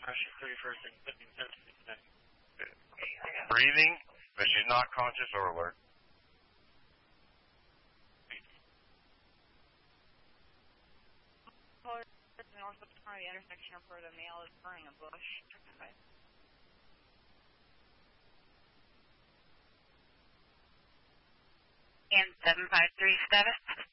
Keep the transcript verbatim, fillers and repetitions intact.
Breathing, but she's not conscious or alert. North of the intersection where the male is burning a bush. And seven five three seven.